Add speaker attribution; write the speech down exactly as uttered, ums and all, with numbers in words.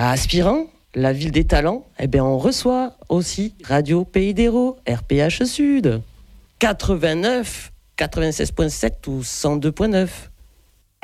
Speaker 1: À Aspirant, la ville des talents, eh bien on reçoit aussi Radio Pays d'Hérault, R P H Sud, quatre-vingt-neuf, quatre-vingt-seize virgule sept ou cent deux virgule neuf.